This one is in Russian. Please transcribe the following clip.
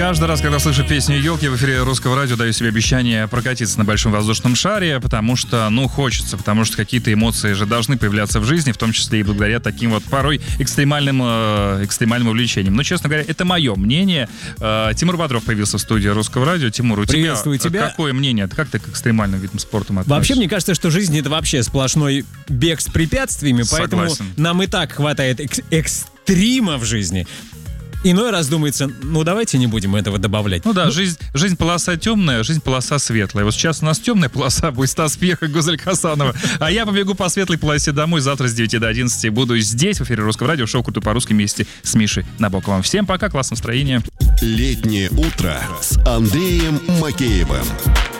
Каждый раз, когда слышу песню «Елки» в эфире Русского радио, даю себе обещание прокатиться на большом воздушном шаре, потому что, хочется, потому что какие-то эмоции же должны появляться в жизни, в том числе и благодаря таким вот порой экстремальным увлечениям. Но, честно говоря, это мое мнение. Тимур Бодров появился в студии Русского радио. Тимур, у Приветствую тебя. Какое мнение? Как ты к экстремальным видам спорта относишься? Вообще, мне кажется, что жизнь — это вообще сплошной бег с препятствиями, поэтому Согласен. нам и так хватает экстрима в жизни. Иной раз думается, давайте не будем этого добавлять. Жизнь полоса темная, жизнь полоса светлая. Вот сейчас у нас темная полоса, будет Стас Пьех и Гузель Хасанова. А я побегу по светлой полосе домой. Завтра с 9 до 11 буду здесь, в эфире Русского радио, шоу «Культура по-русски» вместе с Мишей Набоковым. Всем пока, классного настроения. Летнее утро с Андреем Макеевым.